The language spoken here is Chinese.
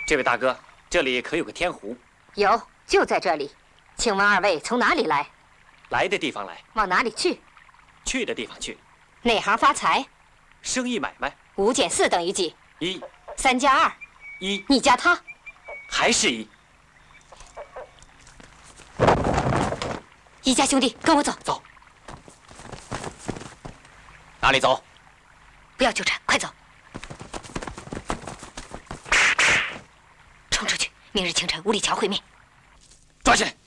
这位大哥，这里可有个天湖？ 有，就在这里。请问二位从哪里来？ 来的地方来， 往哪里去？ 去的地方去。 哪行发财？ 生意买卖。 5减4等于几 ？1。 3加2。 1。 你加他。 还是1。 一家兄弟，跟我走。 走。哪里走？ 不要纠缠，快走。冲出去，明日清晨五里桥会面。 抓起来。